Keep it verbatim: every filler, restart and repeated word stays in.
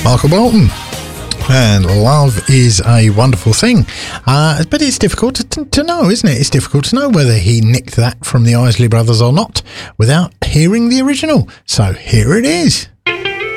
Michael Bolton. And love is a wonderful thing. Uh, but it's difficult to, to know, isn't it? It's difficult to know whether he nicked that from the Isley Brothers or not without hearing the original. So here it is.